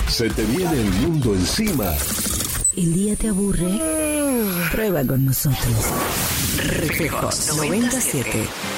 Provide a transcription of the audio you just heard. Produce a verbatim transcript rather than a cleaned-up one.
Se te viene el mundo encima. ¿El día te aburre? Prueba con nosotros. Reflejos noventa y siete.